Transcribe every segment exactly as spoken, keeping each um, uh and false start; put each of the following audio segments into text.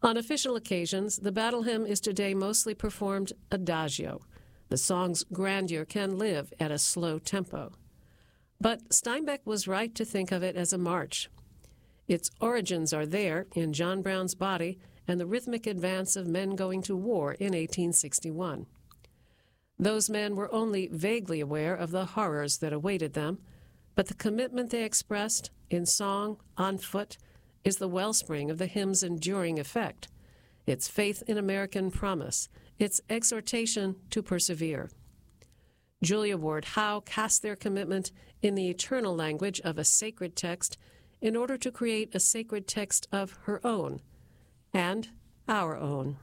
On official occasions, the battle hymn is today mostly performed adagio. The song's grandeur can live at a slow tempo. But Steinbeck was right to think of it as a march. Its origins are there in John Brown's Body and the rhythmic advance of men going to war in eighteen sixty-one. Those men were only vaguely aware of the horrors that awaited them, but the commitment they expressed, in song, on foot, is the wellspring of the hymn's enduring effect, its faith in American promise, its exhortation to persevere. Julia Ward Howe cast their commitment in the eternal language of a sacred text in order to create a sacred text of her own and our own.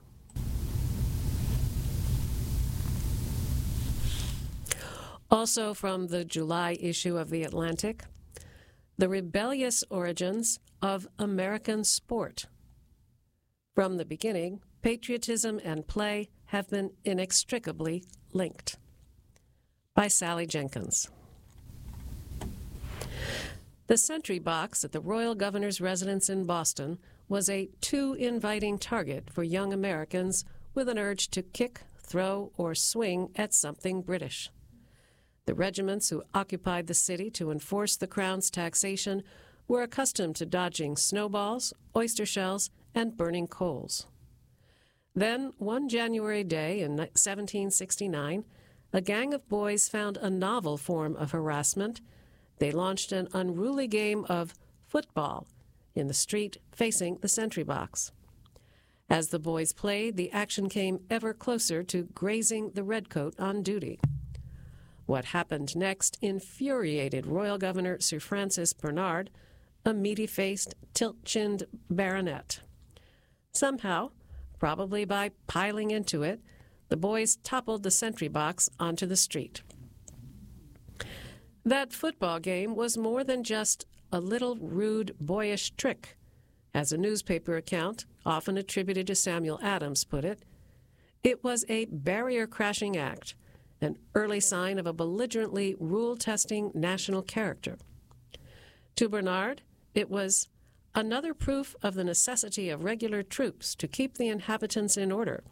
Also from the July issue of The Atlantic, the rebellious origins of American sport. From the beginning, patriotism and play have been inextricably linked. By Sally Jenkins. The sentry box at the Royal Governor's residence in Boston was a too inviting target for young Americans with an urge to kick, throw, or swing at something British. The regiments who occupied the city to enforce the Crown's taxation were accustomed to dodging snowballs, oyster shells, and burning coals. Then, one January day in seventeen sixty-nine, a gang of boys found a novel form of harassment. They launched an unruly game of football in the street facing the sentry box. As the boys played, the action came ever closer to grazing the redcoat on duty. What happened next infuriated Royal Governor Sir Francis Bernard, a meaty-faced, tilt-chinned baronet. Somehow, probably by piling into it, the boys toppled the sentry box onto the street. That football game was more than just a little rude, boyish trick. As a newspaper account, often attributed to Samuel Adams, put it, it was a barrier-crashing act, an early sign of a belligerently rule-testing national character. To Bernard, it was another proof of the necessity of regular troops to keep the inhabitants in order.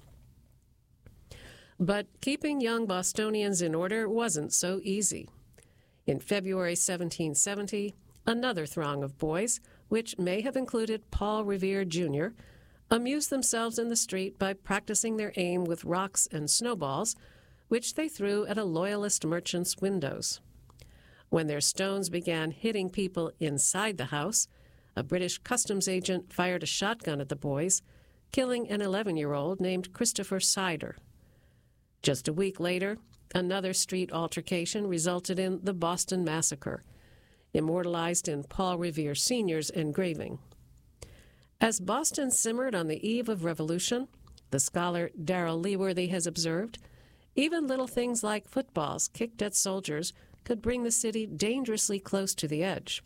But keeping young Bostonians in order wasn't so easy. In February seventeen seventy, another throng of boys, which may have included Paul Revere Junior, amused themselves in the street by practicing their aim with rocks and snowballs, which they threw at a Loyalist merchant's windows. When their stones began hitting people inside the house, a British customs agent fired a shotgun at the boys, killing an eleven-year-old named Christopher Sider. Just a week later, another street altercation resulted in the Boston Massacre, immortalized in Paul Revere Senior's engraving. As Boston simmered on the eve of revolution, the scholar Darrell Leaworthy has observed, even little things like footballs kicked at soldiers could bring the city dangerously close to the edge.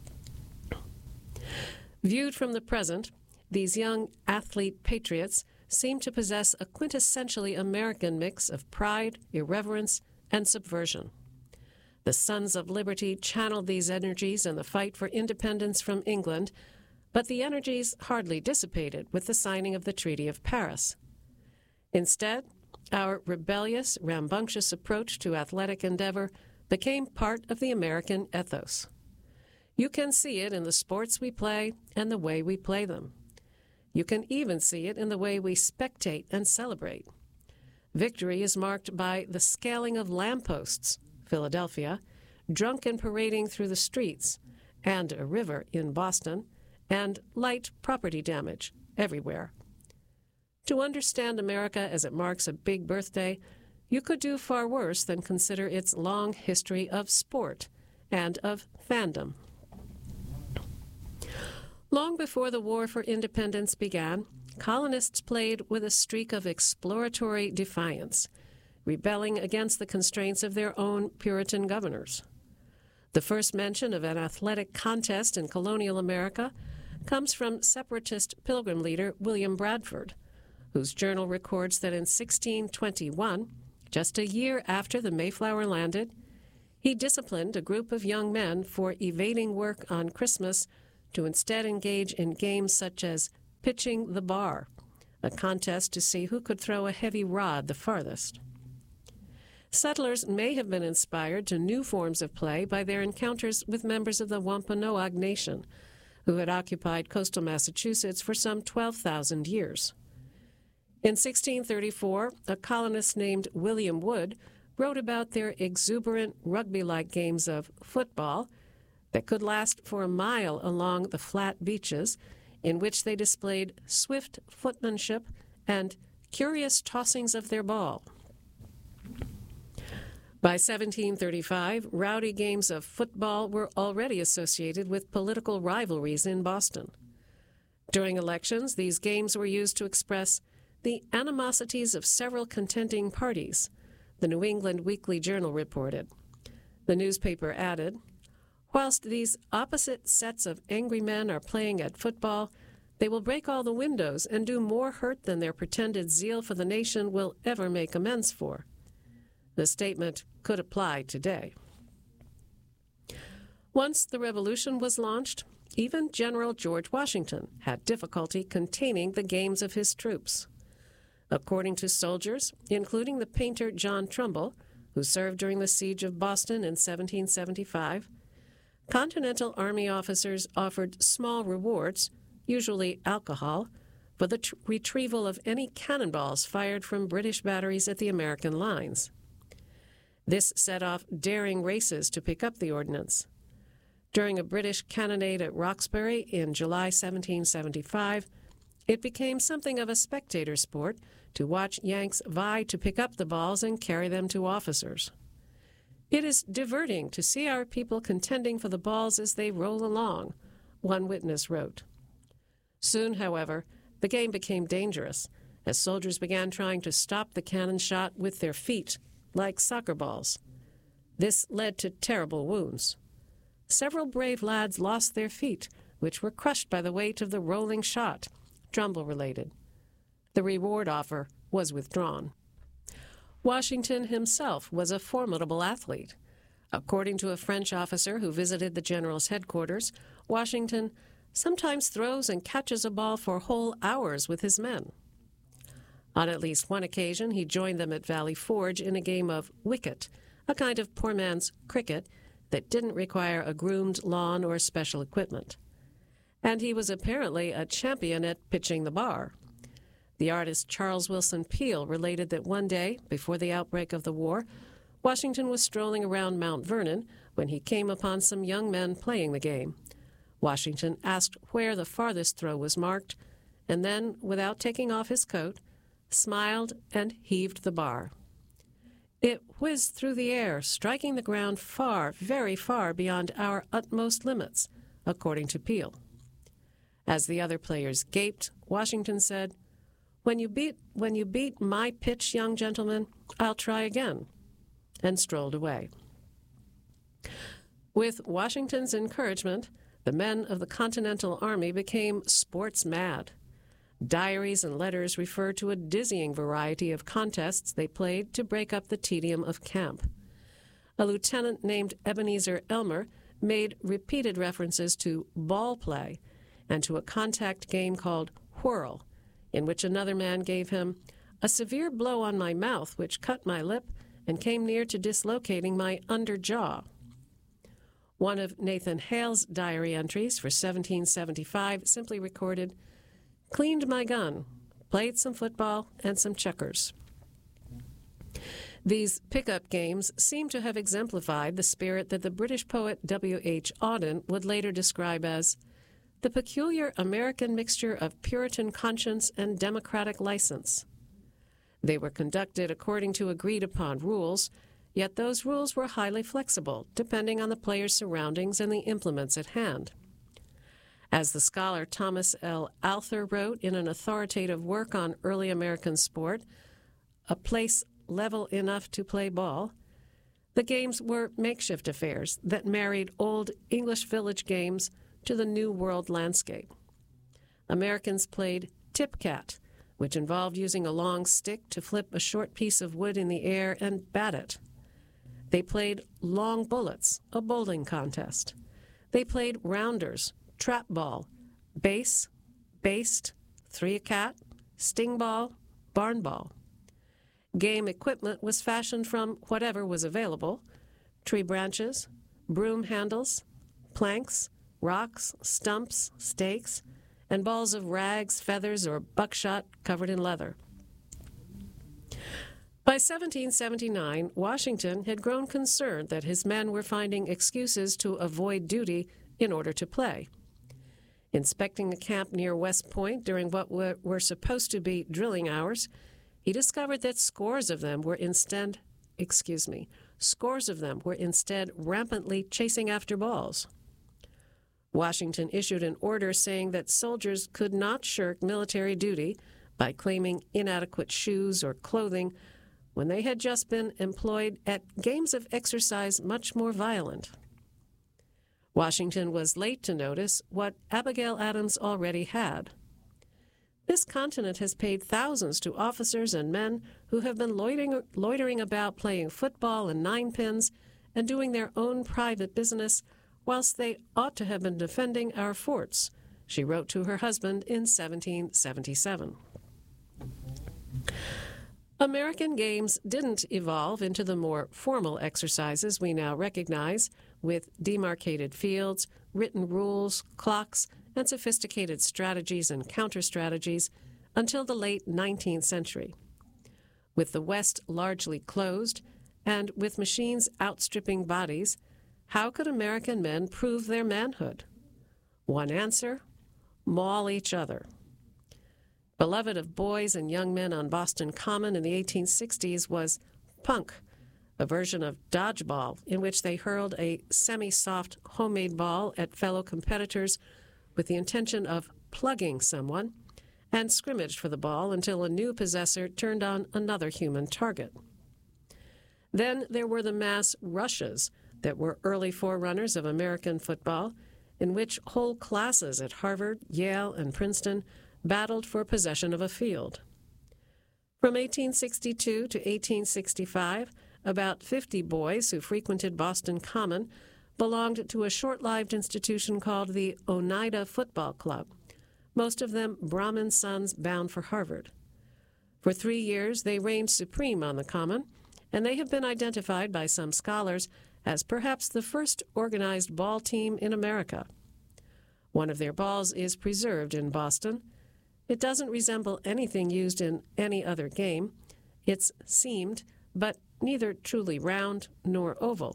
Viewed from the present, these young athlete patriots seem to possess a quintessentially American mix of pride, irreverence, and subversion. The Sons of Liberty channeled these energies in the fight for independence from England, but the energies hardly dissipated with the signing of the Treaty of Paris. Instead, our rebellious, rambunctious approach to athletic endeavor became part of the American ethos. You can see it in the sports we play and the way we play them. You can even see it in the way we spectate and celebrate. Victory is marked by the scaling of lampposts, Philadelphia, drunken parading through the streets, and a river in Boston, and light property damage everywhere. To understand America as it marks a big birthday, you could do far worse than consider its long history of sport and of fandom. Long before the War for Independence began, colonists played with a streak of exploratory defiance, rebelling against the constraints of their own Puritan governors. The first mention of an athletic contest in colonial America comes from separatist Pilgrim leader William Bradford, whose journal records that in sixteen twenty-one, just a year after the Mayflower landed, he disciplined a group of young men for evading work on Christmas to instead engage in games such as pitching the bar, a contest to see who could throw a heavy rod the farthest. Settlers may have been inspired to new forms of play by their encounters with members of the Wampanoag Nation, who had occupied coastal Massachusetts for some twelve thousand years. In sixteen thirty-four, a colonist named William Wood wrote about their exuberant rugby-like games of football that could last for a mile along the flat beaches, in which they displayed swift footmanship and curious tossings of their ball. By seventeen thirty-five, rowdy games of football were already associated with political rivalries in Boston. During elections, these games were used to express the animosities of several contending parties, the New England Weekly Journal reported. The newspaper added, "Whilst these opposite sets of angry men are playing at football, they will break all the windows and do more hurt than their pretended zeal for the nation will ever make amends for." The statement could apply today. Once the revolution was launched, even General George Washington had difficulty containing the games of his troops. According to soldiers, including the painter John Trumbull, who served during the siege of Boston in seventeen seventy-five, Continental Army officers offered small rewards, usually alcohol, for the tr- retrieval of any cannonballs fired from British batteries at the American lines. This set off daring races to pick up the ordnance. During a British cannonade at Roxbury in July seventeen seventy-five, it became something of a spectator sport to watch Yanks vie to pick up the balls and carry them to officers. "It is diverting to see our people contending for the balls as they roll along," one witness wrote. Soon, however, the game became dangerous, as soldiers began trying to stop the cannon shot with their feet, like soccer balls. This led to terrible wounds. Several brave lads lost their feet, which were crushed by the weight of the rolling shot, Trumbull related. The reward offer was withdrawn. Washington himself was a formidable athlete. According to a French officer who visited the general's headquarters, Washington sometimes throws and catches a ball for whole hours with his men. On at least one occasion, he joined them at Valley Forge in a game of wicket, a kind of poor man's cricket that didn't require a groomed lawn or special equipment. And he was apparently a champion at pitching the bar. The artist Charles Willson Peale related that one day, before the outbreak of the war, Washington was strolling around Mount Vernon when he came upon some young men playing the game. Washington asked where the farthest throw was marked, and then, without taking off his coat, smiled and heaved the bar. It whizzed through the air, striking the ground far, very far beyond our utmost limits, according to Peale. As the other players gaped, Washington said, When you beat when you beat my pitch, young gentlemen, I'll try again," and strolled away. With Washington's encouragement, the men of the Continental Army became sports mad. Diaries and letters refer to a dizzying variety of contests they played to break up the tedium of camp. A lieutenant named Ebenezer Elmer made repeated references to ball play and to a contact game called whirl, in which another man gave him a severe blow on my mouth which cut my lip and came near to dislocating my under jaw. One of Nathan Hale's diary entries for seventeen seventy-five simply recorded, "Cleaned my gun, played some football and some checkers." These pickup games seem to have exemplified the spirit that the British poet W H Auden would later describe as the peculiar American mixture of Puritan conscience and democratic license. They were conducted according to agreed-upon rules, yet those rules were highly flexible, depending on the player's surroundings and the implements at hand. As the scholar Thomas L. Alther wrote in an authoritative work on early American sport, A Place Level Enough to Play Ball, the games were makeshift affairs that married old English village games to the New World landscape. Americans played tip-cat, which involved using a long stick to flip a short piece of wood in the air and bat it. They played long bullets, a bowling contest. They played rounders, trap ball, base, based, three-a-cat, sting ball, barn ball. Game equipment was fashioned from whatever was available: tree branches, broom handles, planks, rocks, stumps, stakes, and balls of rags, feathers, or buckshot covered in leather. By seventeen seventy-nine, Washington had grown concerned that his men were finding excuses to avoid duty in order to play. Inspecting a camp near West Point during what were, were supposed to be drilling hours, he discovered that scores of them were instead, excuse me, scores of them were instead rampantly chasing after balls. Washington issued an order saying that soldiers could not shirk military duty by claiming inadequate shoes or clothing when they had just been employed at games of exercise much more violent. Washington was late to notice what Abigail Adams already had. This continent has paid thousands to officers and men who have been loitering, loitering about playing football and ninepins and doing their own private business, whilst they ought to have been defending our forts, she wrote to her husband in seventeen seventy-seven. American games didn't evolve into the more formal exercises we now recognize, with demarcated fields, written rules, clocks, and sophisticated strategies and counter-strategies, until the late nineteenth century. With the West largely closed, and with machines outstripping bodies, how could American men prove their manhood? One answer: maul each other. Beloved of boys and young men on Boston Common in the eighteen sixties was punk, a version of dodgeball in which they hurled a semi-soft homemade ball at fellow competitors with the intention of plugging someone, and scrimmaged for the ball until a new possessor turned on another human target. Then there were the mass rushes that were early forerunners of American football, in which whole classes at Harvard, Yale, and Princeton battled for possession of a field. From eighteen sixty-two to eighteen sixty-five, about fifty boys who frequented Boston Common belonged to a short-lived institution called the Oneida Football Club, most of them Brahmin sons bound for Harvard. For three years, they reigned supreme on the Common, and they have been identified by some scholars as perhaps the first organized ball team in America. One of their balls is preserved in Boston. It doesn't resemble anything used in any other game. It's seamed, but neither truly round nor oval.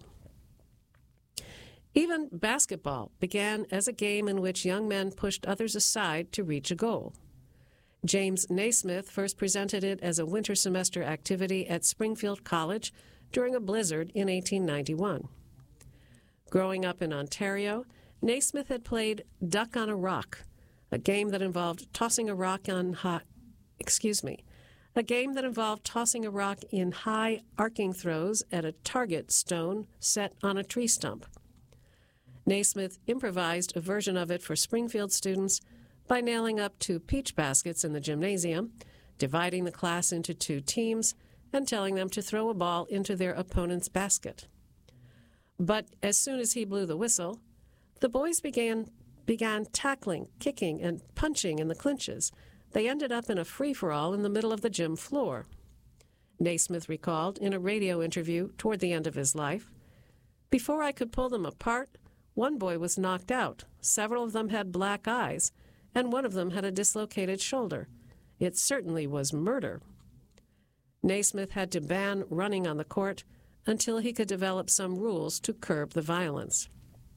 Even basketball began as a game in which young men pushed others aside to reach a goal. James Naismith first presented it as a winter semester activity at Springfield College during a blizzard in eighteen ninety-one. Growing up in Ontario, Naismith had played Duck on a Rock, a game that involved tossing a rock on high, excuse me, a game that involved tossing a rock in high arcing throws at a target stone set on a tree stump. Naismith improvised a version of it for Springfield students by nailing up two peach baskets in the gymnasium, dividing the class into two teams, and telling them to throw a ball into their opponent's basket. But as soon as he blew the whistle, the boys began began tackling, kicking, and punching in the clinches. They ended up in a free-for-all in the middle of the gym floor. Naismith recalled in a radio interview toward the end of his life, "Before I could pull them apart, one boy was knocked out, several of them had black eyes, and one of them had a dislocated shoulder. It certainly was murder." Naismith had to ban running on the court until he could develop some rules to curb the violence.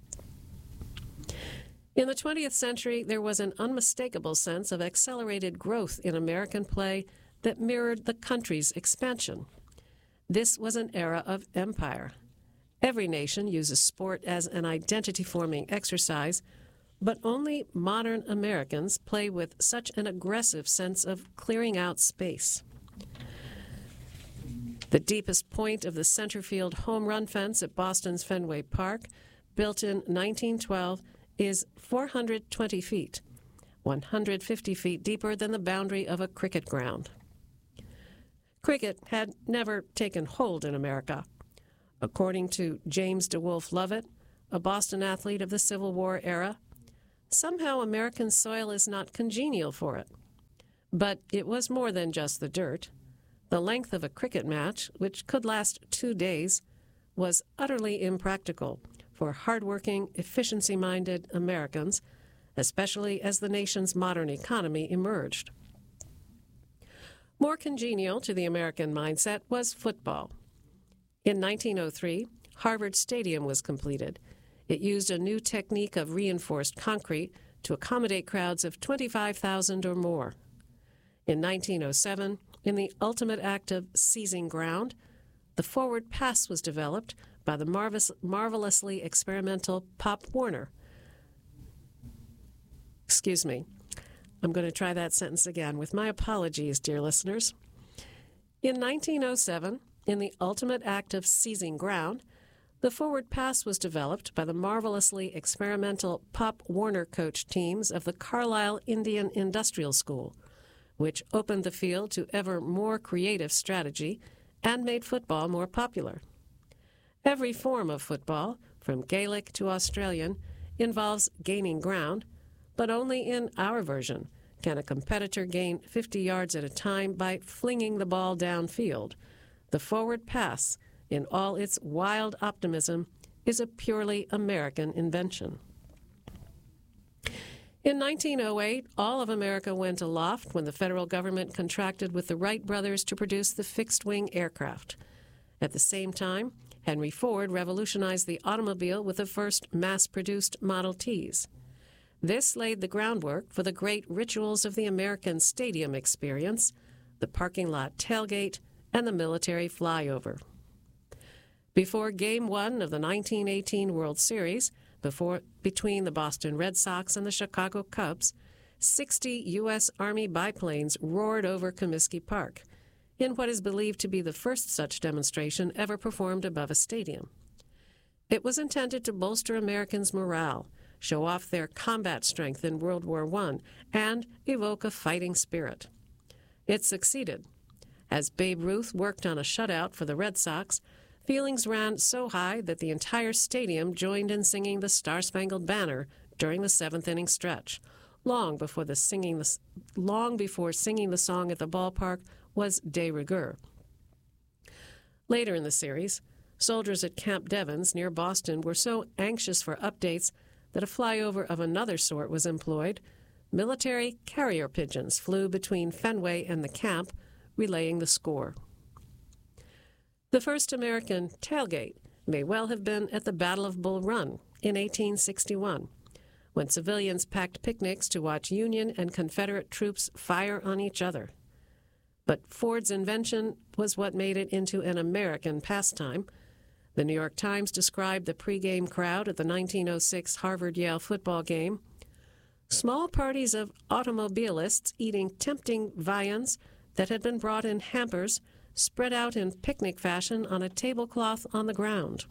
In the twentieth century, there was an unmistakable sense of accelerated growth in American play that mirrored the country's expansion. This was an era of empire. Every nation uses sport as an identity-forming exercise, but only modern Americans play with such an aggressive sense of clearing out space. The deepest point of the center field home run fence at Boston's Fenway Park, built in nineteen twelve, is four hundred twenty feet, one hundred fifty feet deeper than the boundary of a cricket ground. Cricket had never taken hold in America. According to James DeWolf Lovett, a Boston athlete of the Civil War era, somehow American soil is not congenial for it. But it was more than just the dirt. The length of a cricket match, which could last two days, was utterly impractical for hardworking, efficiency-minded Americans, especially as the nation's modern economy emerged. More congenial to the American mindset was football. In nineteen oh three, Harvard Stadium was completed. It used a new technique of reinforced concrete to accommodate crowds of twenty-five thousand or more. In nineteen oh seven, in the ultimate act of seizing ground, the forward pass was developed by the marvelous, marvelously experimental Pop Warner. Excuse me. I'm going to try that sentence again, with my apologies, dear listeners. In nineteen oh seven, in the ultimate act of seizing ground, the forward pass was developed by the marvelously experimental Pop Warner coach teams of the Carlisle Indian Industrial School, which opened the field to ever more creative strategy and made football more popular. Every form of football, from Gaelic to Australian, involves gaining ground, but only in our version can a competitor gain fifty yards at a time by flinging the ball downfield. The forward pass, in all its wild optimism, is a purely American invention. In nineteen oh eight, all of America went aloft when the federal government contracted with the Wright brothers to produce the fixed-wing aircraft. At the same time, Henry Ford revolutionized the automobile with the first mass-produced Model Ts. This laid the groundwork for the great rituals of the American Stadium experience, the parking lot tailgate, and the military flyover. Before Game One of the nineteen eighteen World Series, before between the Boston Red Sox and the Chicago Cubs, sixty U S Army biplanes roared over Comiskey Park, in what is believed to be the first such demonstration ever performed above a stadium. It was intended to bolster Americans' morale, show off their combat strength in World War One, and evoke a fighting spirit. It succeeded. As Babe Ruth worked on a shutout for the Red Sox, feelings ran so high that the entire stadium joined in singing the Star-Spangled Banner during the seventh-inning stretch, long before the singing the, long before singing the song at the ballpark was de rigueur. Later in the series, soldiers at Camp Devens near Boston were so anxious for updates that a flyover of another sort was employed. Military carrier pigeons flew between Fenway and the camp, relaying the score. The first American tailgate may well have been at the Battle of Bull Run in eighteen sixty-one, when civilians packed picnics to watch Union and Confederate troops fire on each other. But Ford's invention was what made it into an American pastime. The New York Times described the pregame crowd at the nineteen oh six Harvard-Yale football game. Small parties of automobilists eating tempting viands that had been brought in hampers spread out in picnic fashion on a tablecloth on the ground.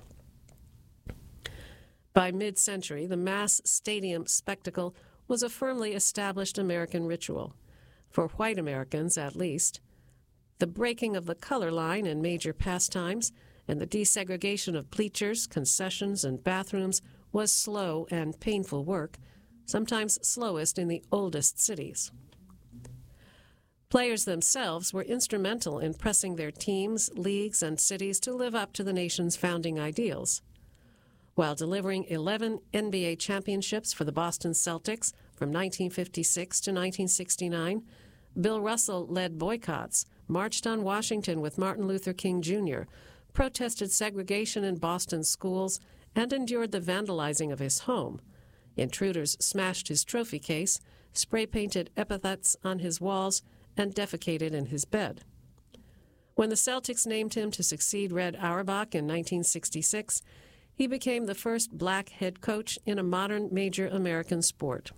By mid-century, the mass stadium spectacle was a firmly established American ritual, for white Americans at least. The breaking of the color line in major pastimes and the desegregation of bleachers, concessions, and bathrooms was slow and painful work, sometimes slowest in the oldest cities. Players themselves were instrumental in pressing their teams, leagues, and cities to live up to the nation's founding ideals. While delivering eleven N B A championships for the Boston Celtics from nineteen fifty-six to nineteen sixty-nine, Bill Russell led boycotts, marched on Washington with Martin Luther King Junior, protested segregation in Boston schools, and endured the vandalizing of his home. Intruders smashed his trophy case, spray-painted epithets on his walls, and defecated in his bed. When the Celtics named him to succeed Red Auerbach in nineteen sixty-six, he became the first black head coach in a modern major American sport.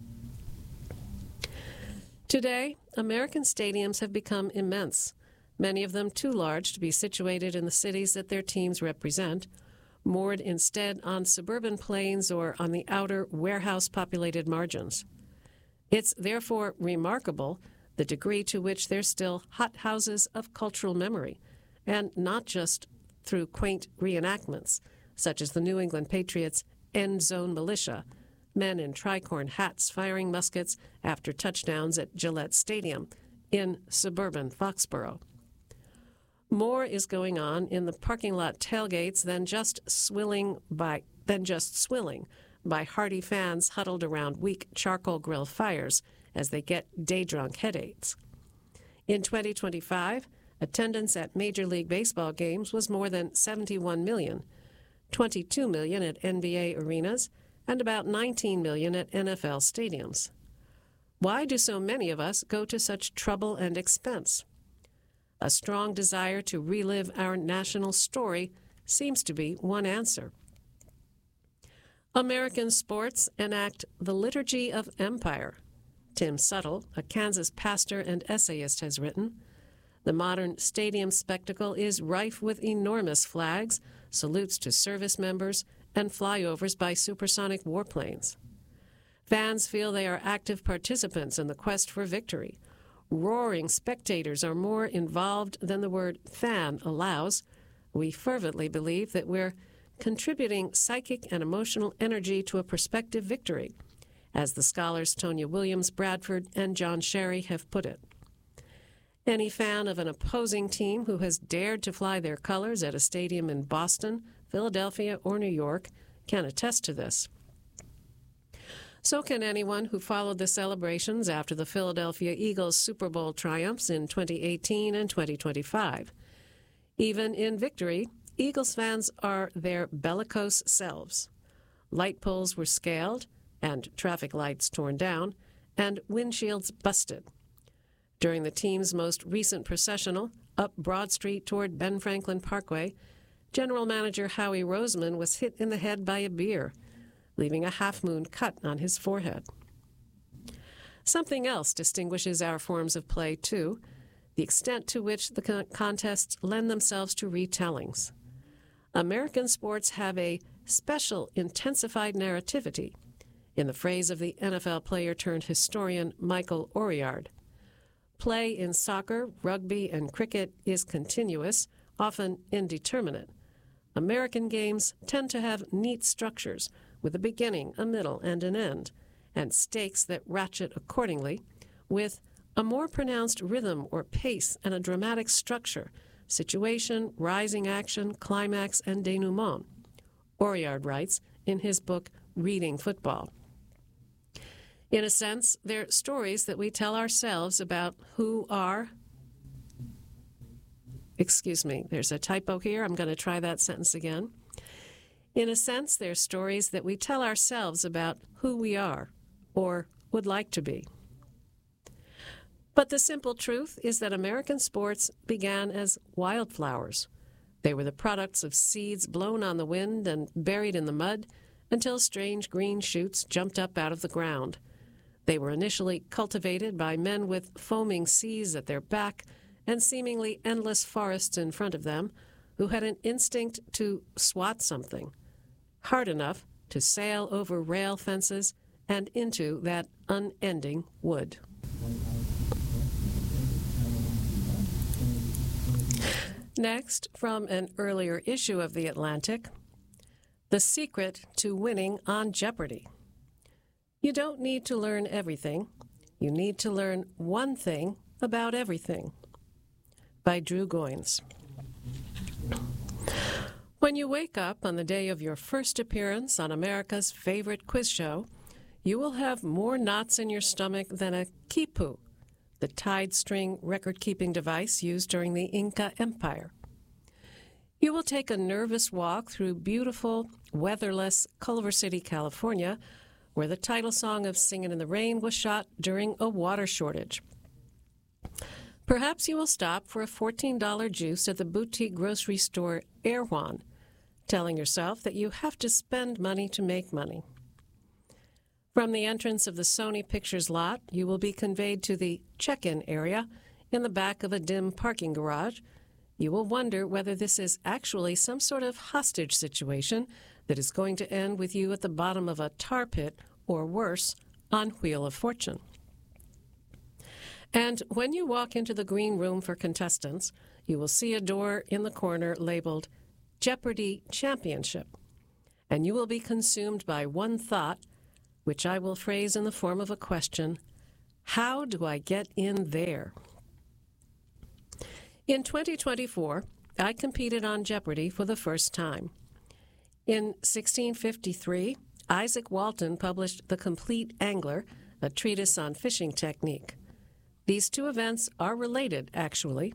Today, American stadiums have become immense, many of them too large to be situated in the cities that their teams represent, moored instead on suburban plains or on the outer warehouse-populated margins. It's therefore remarkable the degree to which they're still hothouses of cultural memory, and not just through quaint reenactments, such as the New England Patriots' End Zone Militia, men in tricorn hats firing muskets after touchdowns at Gillette Stadium in suburban Foxborough. More is going on in the parking lot tailgates than just swilling by than just swilling by hearty fans huddled around weak charcoal grill fires as they get day-drunk headaches. In twenty twenty-five, attendance at Major League Baseball games was more than seventy-one million, twenty-two million at N B A arenas, and about nineteen million at N F L stadiums. Why do so many of us go to such trouble and expense? A strong desire to relive our national story seems to be one answer. American sports enact the liturgy of empire. Tim Suttle, a Kansas pastor and essayist, has written, "The modern stadium spectacle is rife with enormous flags, salutes to service members, and flyovers by supersonic warplanes. Fans feel they are active participants in the quest for victory. Roaring spectators are more involved than the word fan allows. We fervently believe that we're contributing psychic and emotional energy to a prospective victory, as the scholars Tonya Williams Bradford and John Sherry have put it. Any fan of an opposing team who has dared to fly their colors at a stadium in Boston, Philadelphia, or New York can attest to this. So can anyone who followed the celebrations after the Philadelphia Eagles Super Bowl triumphs in twenty eighteen and twenty twenty-five. Even in victory, Eagles fans are their bellicose selves. Light poles were scaled, and traffic lights torn down, and windshields busted. During the team's most recent processional, up Broad Street toward Ben Franklin Parkway, General Manager Howie Roseman was hit in the head by a beer, leaving a half-moon cut on his forehead. Something else distinguishes our forms of play, too, the extent to which the con- contests lend themselves to retellings. American sports have a special intensified narrativity, in the phrase of the N F L player-turned-historian Michael Oriard. Play in soccer, rugby, and cricket is continuous, often indeterminate. American games tend to have neat structures with a beginning, a middle, and an end, and stakes that ratchet accordingly, with a more pronounced rhythm or pace and a dramatic structure, situation, rising action, climax, and denouement, Oriard writes in his book Reading Football. In a sense, they're stories that we tell ourselves about who are... Excuse me, there's a typo here. I'm going to try that sentence again. In a sense, they're stories that we tell ourselves about who we are or would like to be. But the simple truth is that American sports began as wildflowers. They were the products of seeds blown on the wind and buried in the mud until strange green shoots jumped up out of the ground. They were initially cultivated by men with foaming seas at their back and seemingly endless forests in front of them, who had an instinct to swat something hard enough to sail over rail fences and into that unending wood. Next, from an earlier issue of The Atlantic, the secret to winning on Jeopardy! You don't need to learn everything. You need to learn one thing about everything. By Drew Goins. When you wake up on the day of your first appearance on America's favorite quiz show, you will have more knots in your stomach than a quipu, the tied string record-keeping device used during the Inca Empire. You will take a nervous walk through beautiful, weatherless Culver City, California, where the title song of Singin' in the Rain was shot during a water shortage. Perhaps you will stop for a fourteen dollars juice at the boutique grocery store Erewhon, telling yourself that you have to spend money to make money. From the entrance of the Sony Pictures lot, you will be conveyed to the check-in area in the back of a dim parking garage. You will wonder whether this is actually some sort of hostage situation that is going to end with you at the bottom of a tar pit, or worse, on Wheel of Fortune. And when you walk into the green room for contestants, you will see a door in the corner labeled Jeopardy Championship, and you will be consumed by one thought: which I will phrase in the form of a question: how do I get in there? In twenty twenty-four, I competed on Jeopardy for the first time. In sixteen fifty-three, Isaac Walton published The Complete Angler, a treatise on fishing technique. These two events are related, actually.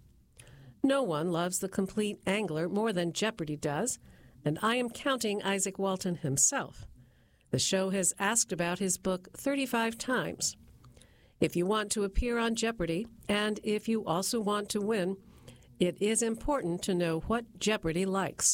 No one loves The Complete Angler more than Jeopardy does, and I am counting Isaac Walton himself. The show has asked about his book thirty-five times. If you want to appear on Jeopardy, and if you also want to win, it is important to know what Jeopardy likes.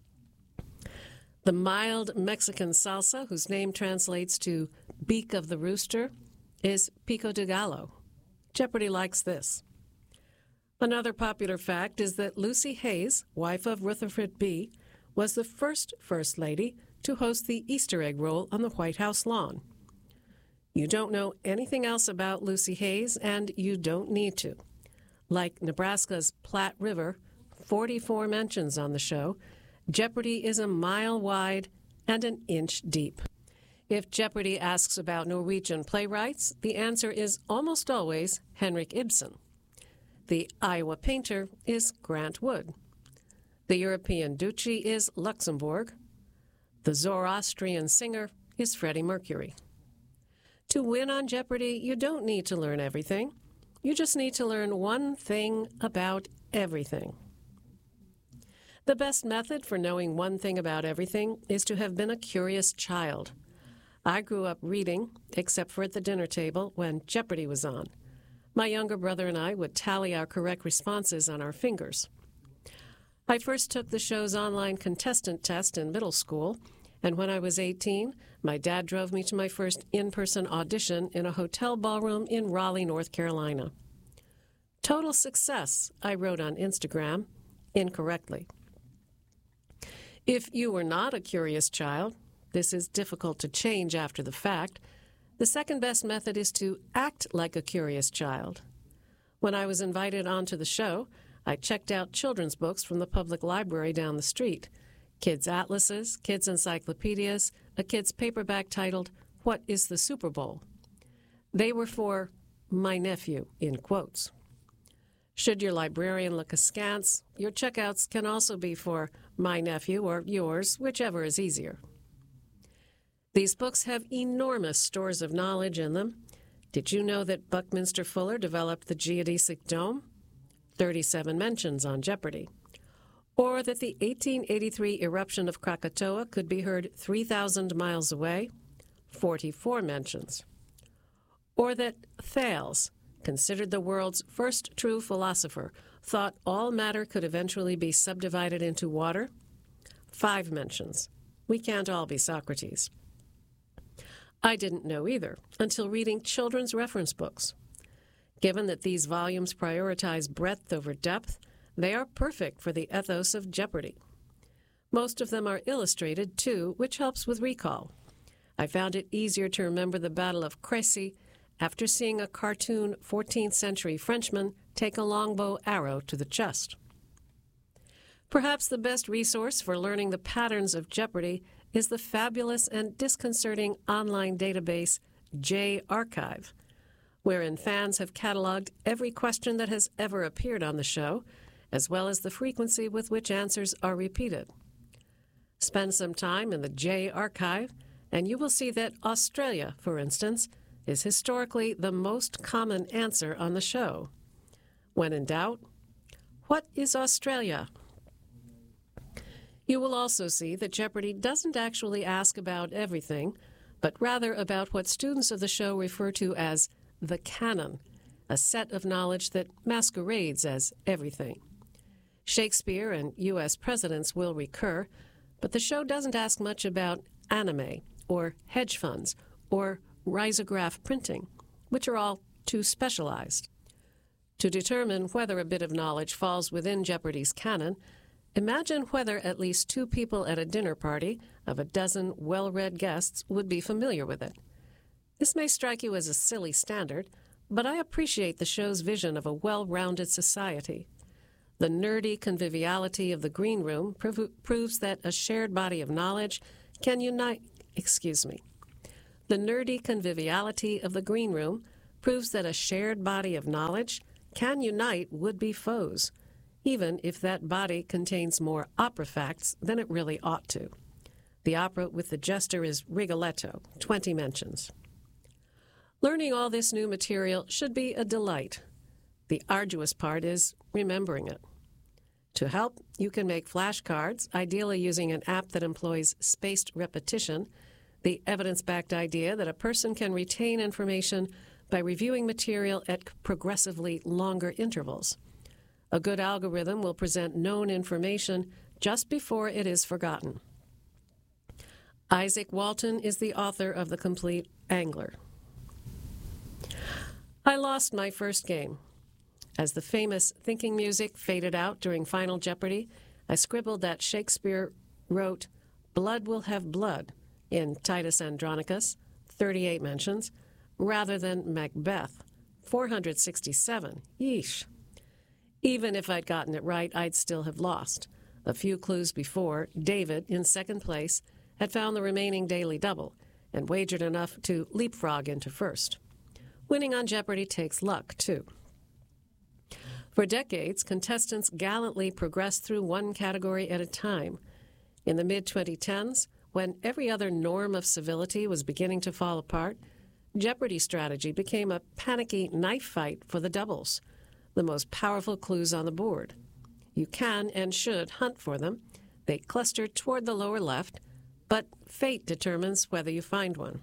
The mild Mexican salsa, whose name translates to beak of the rooster, is pico de gallo. Jeopardy likes this. Another popular fact is that Lucy Hayes, wife of Rutherford B., was the first First Lady to host the Easter egg roll on the White House lawn. You don't know anything else about Lucy Hayes, and you don't need to. Like Nebraska's Platte River, forty-four mentions on the show, Jeopardy is a mile wide and an inch deep. If Jeopardy asks about Norwegian playwrights, the answer is almost always Henrik Ibsen. The Iowa painter is Grant Wood. The European duchy is Luxembourg. The Zoroastrian singer is Freddie Mercury. To win on Jeopardy, you don't need to learn everything. You just need to learn one thing about everything. The best method for knowing one thing about everything is to have been a curious child. I grew up reading, except for at the dinner table when Jeopardy was on. My younger brother and I would tally our correct responses on our fingers. I first took the show's online contestant test in middle school, and when I was eighteen, my dad drove me to my first in-person audition in a hotel ballroom in Raleigh, North Carolina. Total success, I wrote on Instagram, incorrectly. If you were not a curious child, this is difficult to change after the fact, the second best method is to act like a curious child. When I was invited onto the show, I checked out children's books from the public library down the street. Kids' atlases, kids' encyclopedias, a kid's paperback titled, "What is the Super Bowl?" They were for my nephew, in quotes. Should your librarian look askance, your checkouts can also be for my nephew or yours, whichever is easier. These books have enormous stores of knowledge in them. Did you know that Buckminster Fuller developed the geodesic dome? thirty-seven mentions on Jeopardy. Or that the eighteen eighty-three eruption of Krakatoa could be heard three thousand miles away? forty-four mentions. Or that Thales, considered the world's first true philosopher, thought all matter could eventually be subdivided into water? Five mentions. We can't all be Socrates. I didn't know either until reading children's reference books. Given that these volumes prioritize breadth over depth, they are perfect for the ethos of Jeopardy. Most of them are illustrated, too, which helps with recall. I found it easier to remember the Battle of Crécy after seeing a cartoon fourteenth century Frenchman take a longbow arrow to the chest. Perhaps the best resource for learning the patterns of Jeopardy is the fabulous and disconcerting online database J Archive, wherein fans have cataloged every question that has ever appeared on the show, as well as the frequency with which answers are repeated. Spend some time in the J Archive, and you will see that Australia, for instance, is historically the most common answer on the show. When in doubt, what is Australia? You will also see that Jeopardy doesn't actually ask about everything, but rather about what students of the show refer to as the canon, a set of knowledge that masquerades as everything. Shakespeare and U S presidents will recur, but the show doesn't ask much about anime or hedge funds or risograph printing, which are all too specialized. To determine whether a bit of knowledge falls within Jeopardy's canon, imagine whether at least two people at a dinner party of a dozen well-read guests would be familiar with it. This may strike you as a silly standard, but I appreciate the show's vision of a well-rounded society. The nerdy conviviality of the green room prov- proves that a shared body of knowledge can unite, excuse me, The nerdy conviviality of the green room proves that a shared body of knowledge can unite would-be foes, even if that body contains more opera facts than it really ought to. The opera with the jester is Rigoletto, twenty mentions. Learning all this new material should be a delight. The arduous part is remembering it. To help, you can make flashcards, ideally using an app that employs spaced repetition, the evidence-backed idea that a person can retain information by reviewing material at progressively longer intervals. A good algorithm will present known information just before it is forgotten. Isaac Walton is the author of The Complete Angler. I lost my first game. As the famous thinking music faded out during Final Jeopardy, I scribbled that Shakespeare wrote, "Blood will have blood," in Titus Andronicus, thirty-eight mentions, rather than Macbeth, four hundred sixty-seven. Yeesh. Even if I'd gotten it right, I'd still have lost. A few clues before, David, in second place, had found the remaining daily double and wagered enough to leapfrog into first. Winning on Jeopardy takes luck, too. For decades, contestants gallantly progressed through one category at a time. In the mid twenty tens, when every other norm of civility was beginning to fall apart, Jeopardy strategy became a panicky knife fight for the doubles, the most powerful clues on the board. You can and should hunt for them. They cluster toward the lower left, but fate determines whether you find one.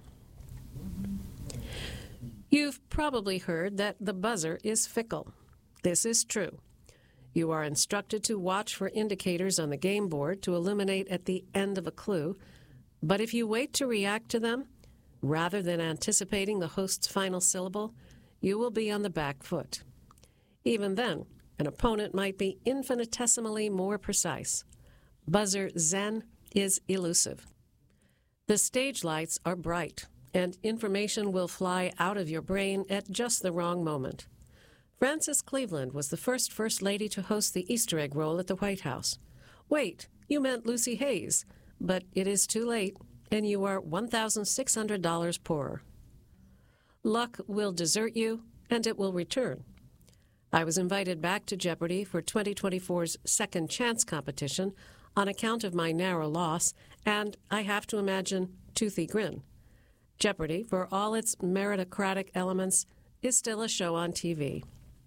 You've probably heard that the buzzer is fickle. This is true. You are instructed to watch for indicators on the game board to illuminate at the end of a clue, but if you wait to react to them, rather than anticipating the host's final syllable, you will be on the back foot. Even then, an opponent might be infinitesimally more precise. Buzzer zen is elusive. The stage lights are bright, and information will fly out of your brain at just the wrong moment. Frances Cleveland was the first First Lady to host the Easter egg roll at the White House. Wait, you meant Lucy Hayes, but it is too late, and you are one thousand six hundred dollars poorer. Luck will desert you, and it will return. I was invited back to Jeopardy for twenty twenty-four's Second Chance competition on account of my narrow loss, and I have to imagine toothy grin. Jeopardy, for all its meritocratic elements, is still a show on T V.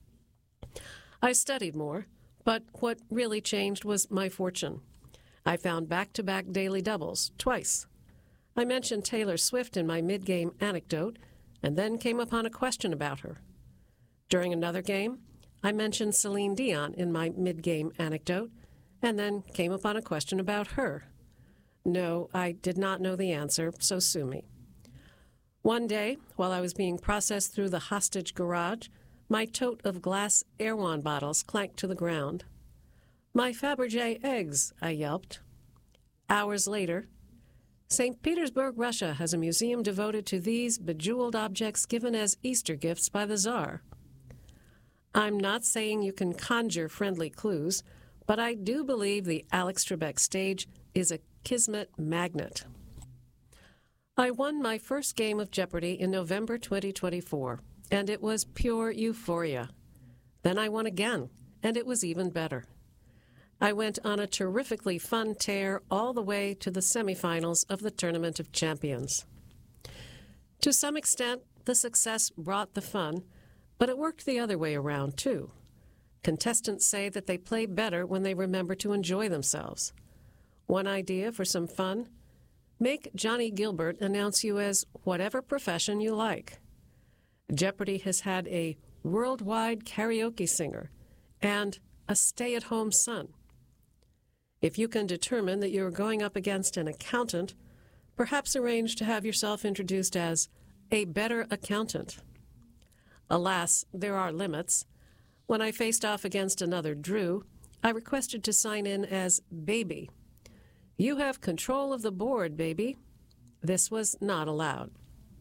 I studied more, but what really changed was my fortune. I found back-to-back daily doubles, twice. I mentioned Taylor Swift in my mid-game anecdote, and then came upon a question about her. During another game, I mentioned Celine Dion in my mid-game anecdote, and then came upon a question about her. No, I did not know the answer, so sue me. One day, while I was being processed through the hostage garage, my tote of glass Erewhon bottles clanked to the ground. "My Fabergé eggs," I yelped. Hours later, Saint Petersburg, Russia has a museum devoted to these bejeweled objects given as Easter gifts by the Tsar. I'm not saying you can conjure friendly clues, but I do believe the Alex Trebek stage is a kismet magnet. I won my first game of Jeopardy in November twenty twenty-four, and it was pure euphoria. Then I won again, and it was even better. I went on a terrifically fun tear all the way to the semifinals of the Tournament of Champions. To some extent, the success brought the fun, but it worked the other way around, too. Contestants say that they play better when they remember to enjoy themselves. One idea for some fun? Make Johnny Gilbert announce you as whatever profession you like. Jeopardy has had a worldwide karaoke singer and a stay-at-home son. If you can determine that you're going up against an accountant, perhaps arrange to have yourself introduced as a better accountant. Alas, there are limits. When I faced off against another Drew, I requested to sign in as Baby. You have control of the board, baby. This was not allowed.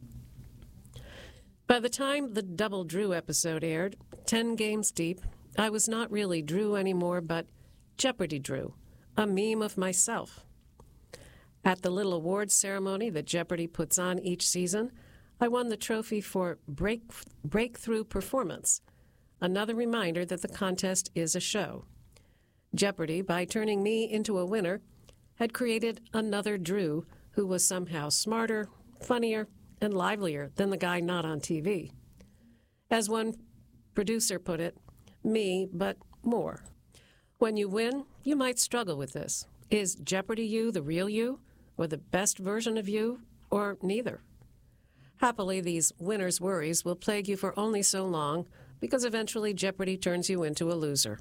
By the time the Double Drew episode aired, ten games deep, I was not really Drew anymore, but Jeopardy Drew, a meme of myself. At the little awards ceremony that Jeopardy puts on each season, I won the trophy for break, Breakthrough Performance, another reminder that the contest is a show. Jeopardy, by turning me into a winner, had created another Drew who was somehow smarter, funnier, and livelier than the guy not on T V. As one producer put it, me, but more. When you win, you might struggle with this. Is Jeopardy you the real you, or the best version of you, or neither? Happily, these winners' worries will plague you for only so long, because eventually Jeopardy turns you into a loser.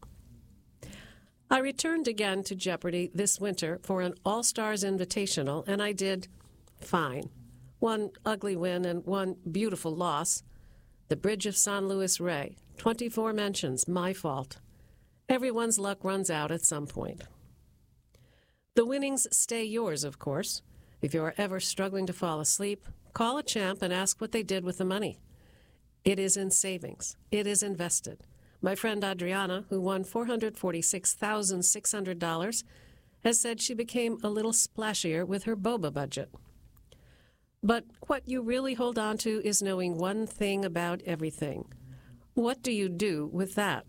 I returned again to Jeopardy this winter for an All-Stars Invitational, and I did fine. One ugly win and one beautiful loss. The Bridge of San Luis Rey, twenty-four mentions, my fault. Everyone's luck runs out at some point. The winnings stay yours, of course. If you are ever struggling to fall asleep, call a champ and ask what they did with the money. It is in savings. It is invested. My friend Adriana, who won four hundred forty-six thousand six hundred dollars, has said she became a little splashier with her boba budget. But what you really hold on to is knowing one thing about everything. What do you do with that?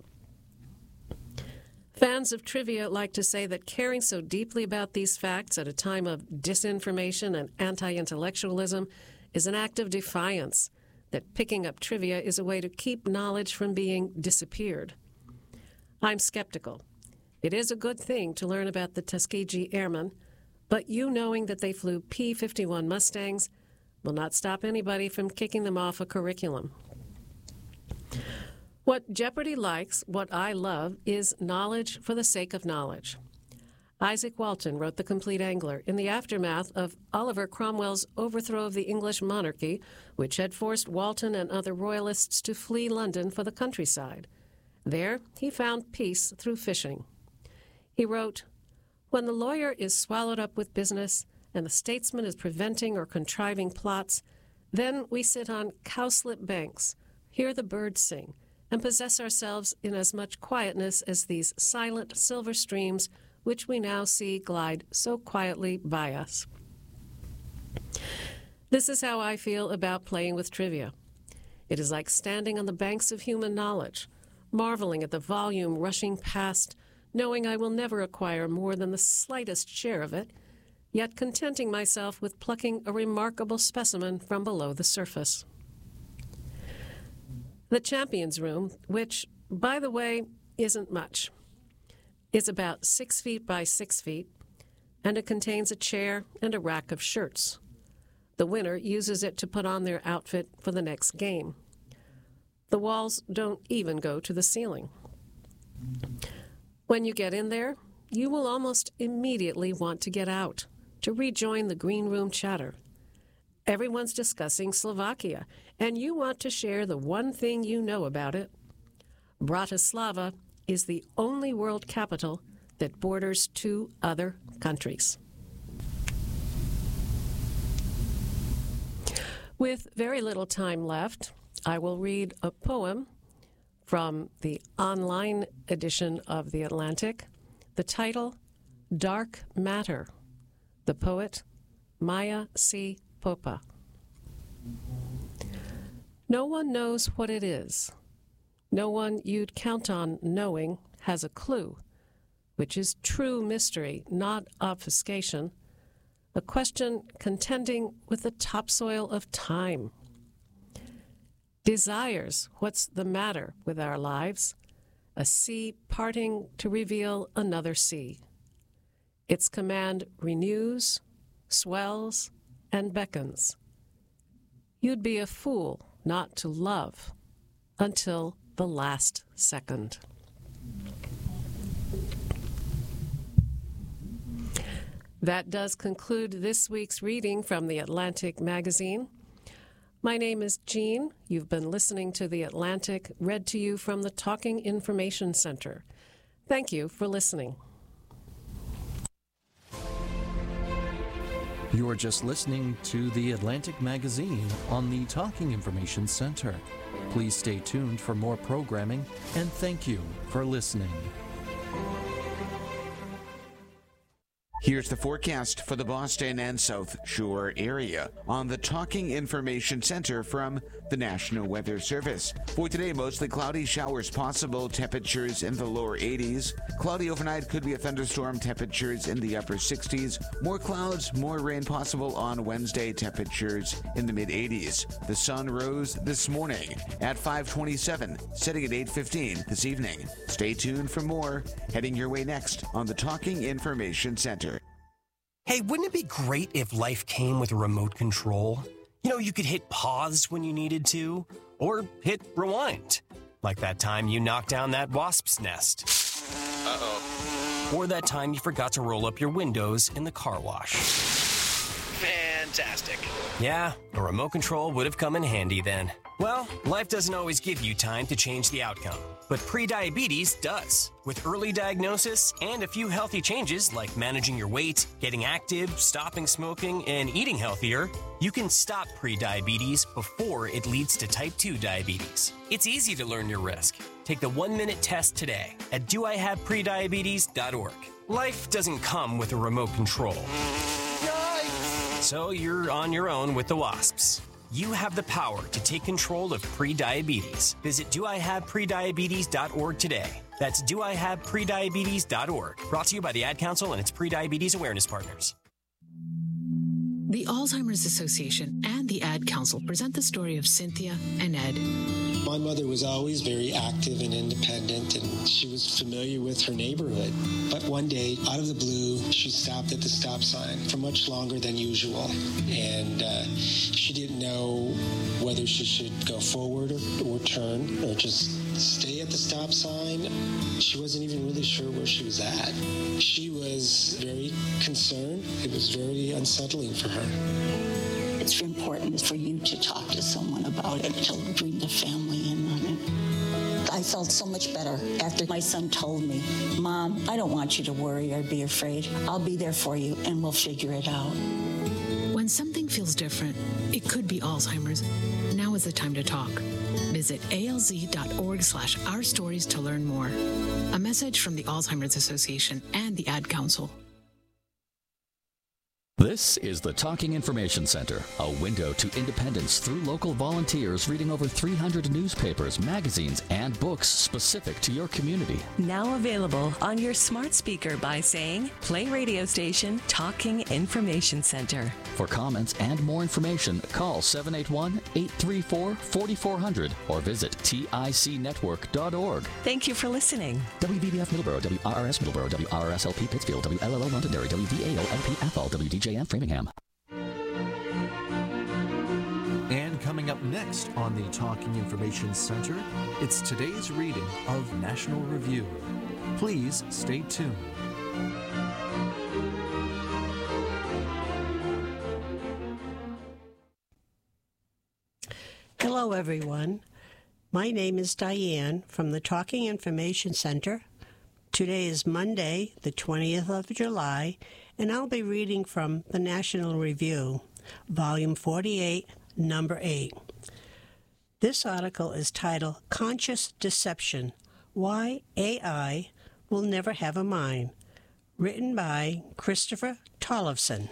Fans of trivia like to say that caring so deeply about these facts at a time of disinformation and anti-intellectualism is an act of defiance, that picking up trivia is a way to keep knowledge from being disappeared. I'm skeptical. It is a good thing to learn about the Tuskegee Airmen, but you knowing that they flew P fifty-one Mustangs will not stop anybody from kicking them off a curriculum. What Jeopardy likes, what I love, is knowledge for the sake of knowledge. Isaac Walton wrote The Complete Angler in the aftermath of Oliver Cromwell's overthrow of the English monarchy, which had forced Walton and other royalists to flee London for the countryside. There, he found peace through fishing. He wrote, "When the lawyer is swallowed up with business and the statesman is preventing or contriving plots, then we sit on cowslip banks, hear the birds sing, and possess ourselves in as much quietness as these silent silver streams which we now see glide so quietly by us." This is how I feel about playing with trivia. It is like standing on the banks of human knowledge, marveling at the volume rushing past, knowing I will never acquire more than the slightest share of it, yet contenting myself with plucking a remarkable specimen from below the surface. The Champions Room, which, by the way, isn't much, is about six feet by six feet, and it contains a chair and a rack of shirts. The winner uses it to put on their outfit for the next game. The walls don't even go to the ceiling. When you get in there, you will almost immediately want to get out, to rejoin the green room chatter. Everyone's discussing Slovakia, and you want to share the one thing you know about it. Bratislava is the only world capital that borders two other countries. With very little time left, I will read a poem from the online edition of The Atlantic. The title, Dark Matter. The poet, Maya C. Popa. No one knows what it is. No one you'd count on knowing has a clue, which is true mystery, not obfuscation, a question contending with the topsoil of time. Desires what's the matter with our lives, a sea parting to reveal another sea. Its command renews, swells, and beckons. You'd be a fool not to love until the last second. That does conclude this week's reading from The Atlantic magazine. My name is Jean. You've been listening to The Atlantic, read to you from the Talking Information Center. Thank you for listening. You are just listening to The Atlantic magazine on the Talking Information Center. Please stay tuned for more programming, and thank you for listening. Here's the forecast for the Boston and South Shore area on the Talking Information Center from the National Weather Service. For today, mostly cloudy, showers possible, temperatures in the lower eighties. Cloudy overnight, could be a thunderstorm, temperatures in the upper sixties. More clouds, more rain possible on Wednesday, temperatures in the mid eighties. The sun rose this morning at five twenty-seven, setting at eight fifteen this evening. Stay tuned for more, heading your way next on the Talking Information Center. Hey, wouldn't it be great if life came with a remote control? You know, you could hit pause when you needed to, or hit rewind. Like that time you knocked down that wasp's nest. Uh-oh. Or that time you forgot to roll up your windows in the car wash. Fantastic. Yeah, a remote control would have come in handy then. Well, life doesn't always give you time to change the outcome, but prediabetes does. With early diagnosis and a few healthy changes like managing your weight, getting active, stopping smoking, and eating healthier, you can stop prediabetes before it leads to type two diabetes. It's easy to learn your risk. Take the one-minute test today at do I have prediabetes dot org. Life doesn't come with a remote control. Yikes! So you're on your own with the wasps. You have the power to take control of prediabetes. Visit do I have prediabetes dot org today. That's do I have prediabetes dot org. Brought to you by the Ad Council and its Prediabetes Awareness Partners. The Alzheimer's Association and the Ad Council present the story of Cynthia and Ed. My mother was always very active and independent, and she was familiar with her neighborhood. But one day, out of the blue, she stopped at the stop sign for much longer than usual. And uh, she didn't know whether she should go forward or, or turn or just stay at the stop sign. She wasn't even really sure where she was at. She was very concerned. It was very unsettling for her. It's important for you to talk to someone about it, to bring the family in on it. I felt so much better after my son told me, Mom, I don't want you to worry or be afraid. I'll be there for you and we'll figure it out. When something feels different, it could be Alzheimer's. Now is the time to talk. Visit alz.org slash our stories to learn more. A message from the Alzheimer's Association and the Ad Council. This is the Talking Information Center, a window to independence through local volunteers reading over three hundred newspapers, magazines, and books specific to your community. Now available on your smart speaker by saying, play radio station Talking Information Center. For comments and more information, call seven eight one, eight three four, four four zero zero or visit tic network dot org. Thank you for listening. W B B F Middleborough, W R R S Middleborough, W R R S L P Pittsfield, W L L O Londonderry, W V A O L P Athol, W D J M Framingham. And coming up next on the Talking Information Center, it's today's reading of National Review. Please stay tuned. Hello, everyone. My name is Diane from the Talking Information Center. Today is Monday, the twentieth of July, and I'll be reading from the National Review, Volume forty-eight, Number eight. This article is titled Conscious Deception, Why A I Will Never Have a Mind, written by Christopher Tollefson.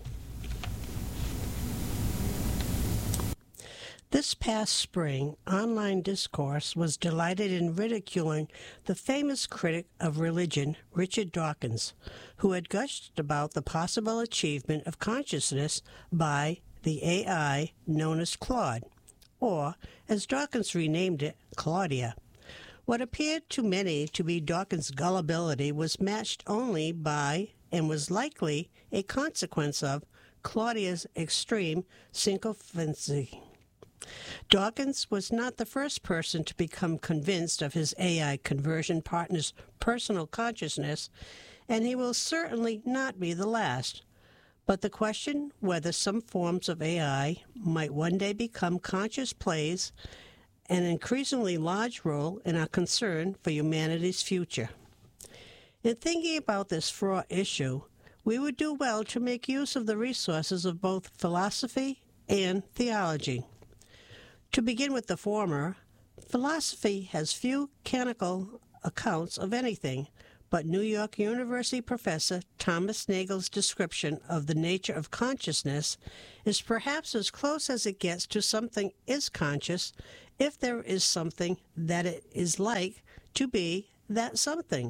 This past spring, online discourse was delighted in ridiculing the famous critic of religion, Richard Dawkins, who had gushed about the possible achievement of consciousness by the A I known as Claude, or, as Dawkins renamed it, Claudia. What appeared to many to be Dawkins' gullibility was matched only by, and was likely a consequence of, Claudia's extreme sycophancy. Dawkins was not the first person to become convinced of his A I conversion partner's personal consciousness, and he will certainly not be the last. But the question whether some forms of A I might one day become conscious plays an increasingly large role in our concern for humanity's future. In thinking about this fraught issue, we would do well to make use of the resources of both philosophy and theology. To begin with the former, philosophy has few canonical accounts of anything, but New York University professor Thomas Nagel's description of the nature of consciousness is perhaps as close as it gets to something is conscious if there is something that it is like to be that something.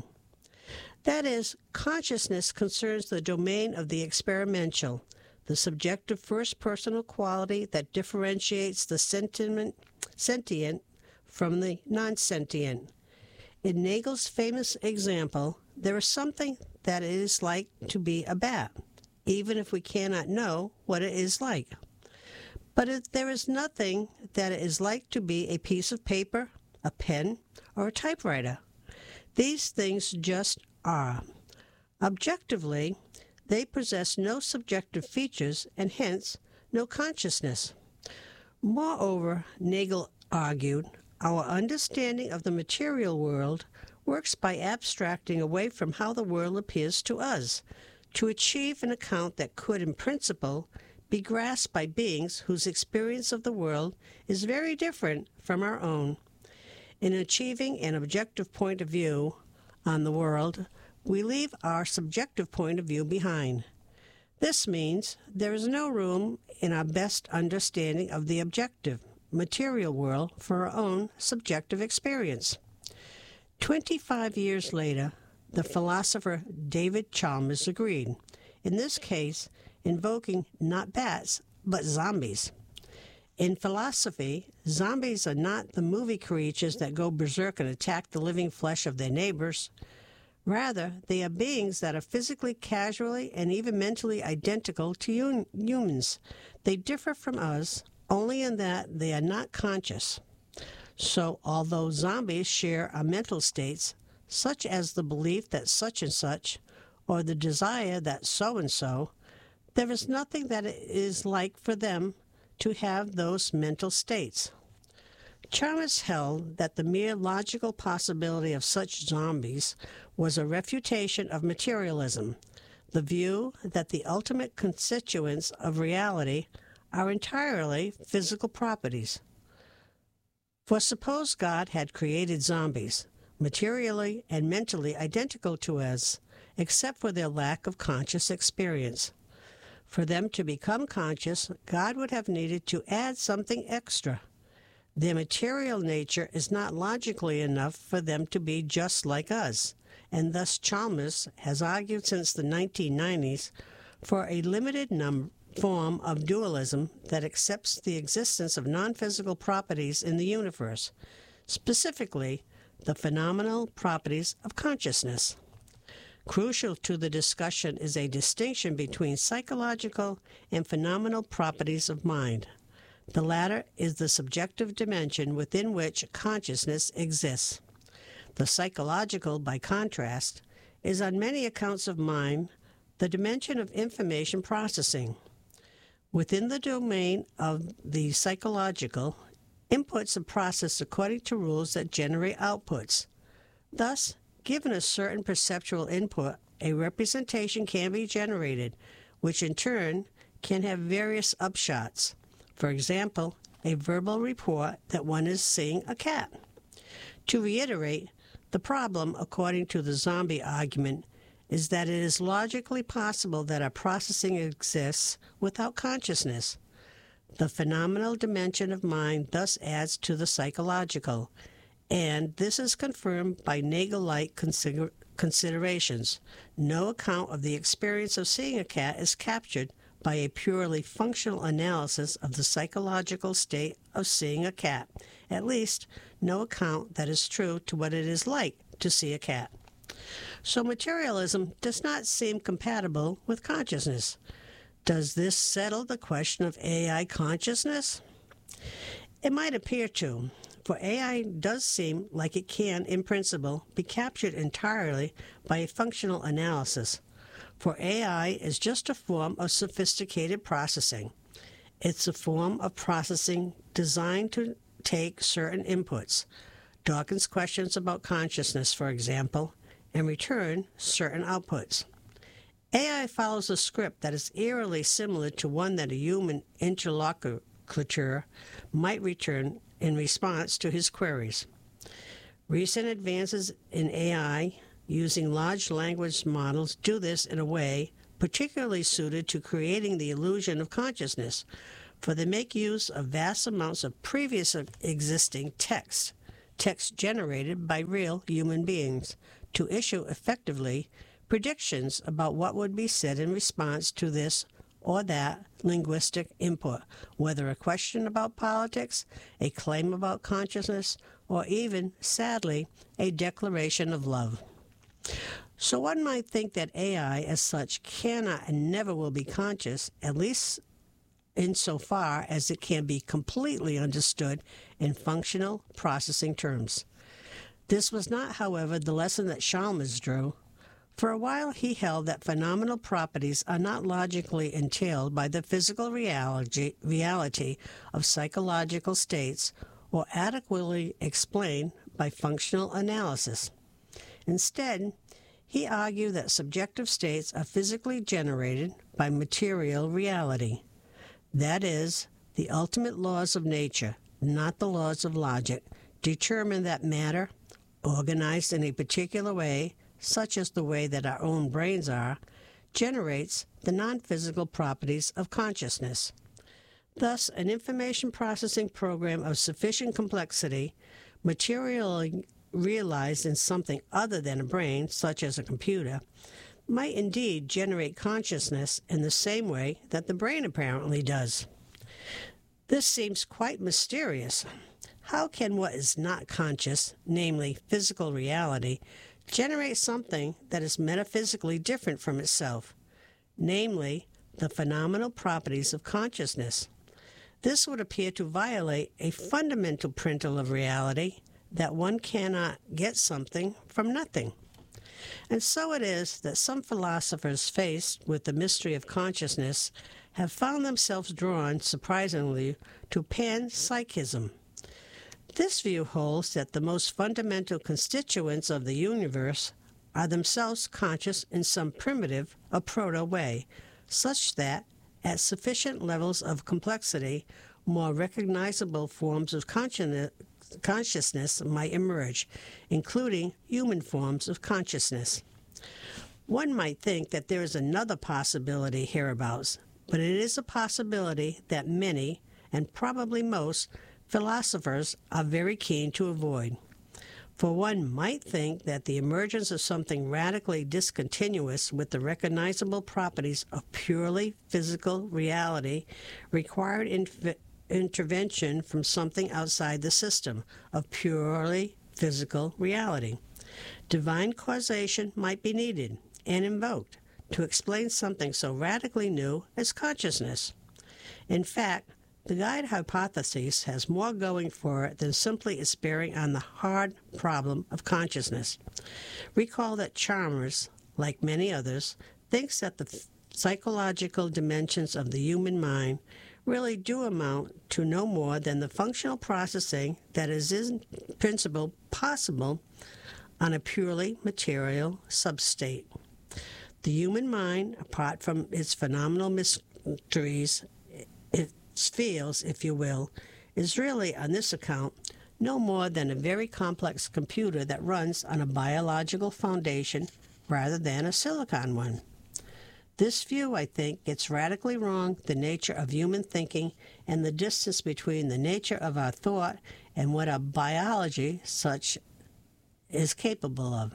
That is, consciousness concerns the domain of the experimental, the subjective first-personal quality that differentiates the sentiment, sentient from the non-sentient. In Nagel's famous example, there is something that it is like to be a bat, even if we cannot know what it is like. But if there is nothing that it is like to be a piece of paper, a pen, or a typewriter. These things just are. Objectively, they possess no subjective features and hence no consciousness. Moreover, Nagel argued, our understanding of the material world works by abstracting away from how the world appears to us, to achieve an account that could, in principle, be grasped by beings whose experience of the world is very different from our own. In achieving an objective point of view on the world, we leave our subjective point of view behind. This means there is no room in our best understanding of the objective, material world for our own subjective experience. Twenty-five years later, the philosopher David Chalmers agreed, in this case invoking not bats, but zombies. In philosophy, zombies are not the movie creatures that go berserk and attack the living flesh of their neighbors. Rather, they are beings that are physically, casually, and even mentally identical to hum- humans. They differ from us only in that they are not conscious. So, although zombies share our mental states, such as the belief that such and such, or the desire that so and so, there is nothing that it is like for them to have those mental states. Chalmers held that the mere logical possibility of such zombies was a refutation of materialism, the view that the ultimate constituents of reality are entirely physical properties. For suppose God had created zombies, materially and mentally identical to us, except for their lack of conscious experience. For them to become conscious, God would have needed to add something extra. Their material nature is not logically enough for them to be just like us, and thus Chalmers has argued since the nineteen nineties for a limited num- form of dualism that accepts the existence of non-physical properties in the universe, specifically the phenomenal properties of consciousness. Crucial to the discussion is a distinction between psychological and phenomenal properties of mind. The latter is the subjective dimension within which consciousness exists. The psychological, by contrast, is on many accounts of mind the dimension of information processing. Within the domain of the psychological, inputs are processed according to rules that generate outputs. Thus, given a certain perceptual input, a representation can be generated, which in turn can have various upshots. For example, a verbal report that one is seeing a cat. To reiterate, the problem, according to the zombie argument, is that it is logically possible that our processing exists without consciousness. The phenomenal dimension of mind thus adds to the psychological, and this is confirmed by Nagel-like consider- considerations. No account of the experience of seeing a cat is captured by a purely functional analysis of the psychological state of seeing a cat, at least no account that is true to what it is like to see a cat. So materialism does not seem compatible with consciousness. Does this settle the question of A I consciousness? It might appear to, for A I does seem like it can, in principle, be captured entirely by a functional analysis. For A I is just a form of sophisticated processing. It's a form of processing designed to take certain inputs, Dawkins' questions about consciousness, for example, and return certain outputs. A I follows a script that is eerily similar to one that a human interlocutor might return in response to his queries. Recent advances in A I using large language models do this in a way particularly suited to creating the illusion of consciousness, for they make use of vast amounts of previous existing text, text generated by real human beings, to issue effectively predictions about what would be said in response to this or that linguistic input, whether a question about politics, a claim about consciousness, or even, sadly, a declaration of love. So one might think that A I as such cannot and never will be conscious, at least insofar as it can be completely understood in functional processing terms. This was not, however, the lesson that Chalmers drew. For a while he held that phenomenal properties are not logically entailed by the physical reality, reality of psychological states or adequately explained by functional analysis. Instead, he argued that subjective states are physically generated by material reality. That is, the ultimate laws of nature, not the laws of logic, determine that matter, organized in a particular way, such as the way that our own brains are, generates the non-physical properties of consciousness. Thus, an information processing program of sufficient complexity, materially realized in something other than a brain, such as a computer, might indeed generate consciousness in the same way that the brain apparently does. This seems quite mysterious. How can what is not conscious, namely physical reality, generate something that is metaphysically different from itself, namely the phenomenal properties of consciousness? This would appear to violate a fundamental principle of reality, that one cannot get something from nothing. And so it is that some philosophers faced with the mystery of consciousness have found themselves drawn, surprisingly, to panpsychism. This view holds that the most fundamental constituents of the universe are themselves conscious in some primitive or proto-way, such that, at sufficient levels of complexity, more recognizable forms of consciousness might emerge, including human forms of consciousness. One might think that there is another possibility hereabouts, but it is a possibility that many, and probably most, philosophers are very keen to avoid. For one might think that the emergence of something radically discontinuous with the recognizable properties of purely physical reality required in- intervention from something outside the system of purely physical reality. Divine causation might be needed and invoked to explain something so radically new as consciousness. In fact, the guide hypothesis has more going for it than simply its bearing on the hard problem of consciousness. Recall that Chalmers, like many others, thinks that the psychological dimensions of the human mind really do amount to no more than the functional processing that is in principle possible on a purely material substate. The human mind, apart from its phenomenal mysteries, its fields, if you will, is really, on this account, no more than a very complex computer that runs on a biological foundation rather than a silicon one. This view, I think, gets radically wrong the nature of human thinking and the distance between the nature of our thought and what our biology such is capable of.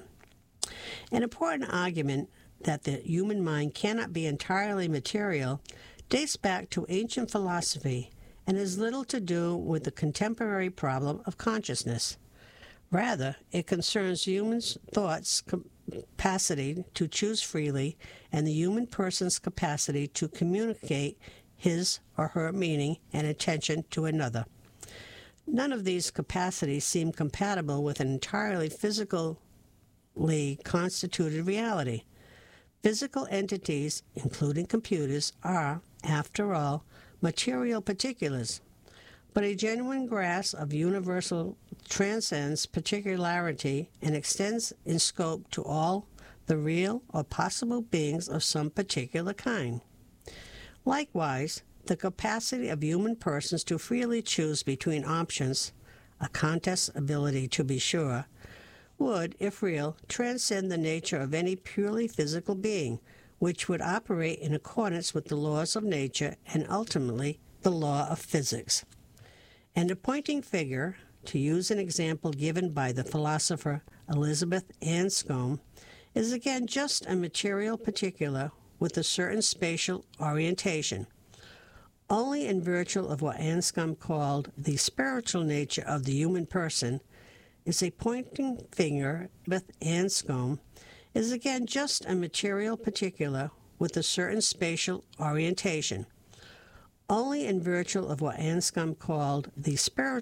An important argument that the human mind cannot be entirely material dates back to ancient philosophy and has little to do with the contemporary problem of consciousness. Rather, it concerns humans' thoughts' capacity to choose freely and the human person's capacity to communicate his or her meaning and intention to another. None of these capacities seem compatible with an entirely physically constituted reality. Physical entities, including computers, are, after all, material particulars. But a genuine grasp of universal transcends particularity and extends in scope to all the real or possible beings of some particular kind. Likewise, the capacity of human persons to freely choose between options, a contest ability to be sure, would, if real, transcend the nature of any purely physical being, which would operate in accordance with the laws of nature and ultimately the law of physics. And a pointing figure, to use an example given by the philosopher Elizabeth Anscombe, is again just a material particular with a certain spatial orientation. Only in virtue of what Anscombe called the spiritual nature of the human person is a pointing finger. Elizabeth Anscombe is again just a material particular with a certain spatial orientation. Only in virtue of what Anscombe called the spiritual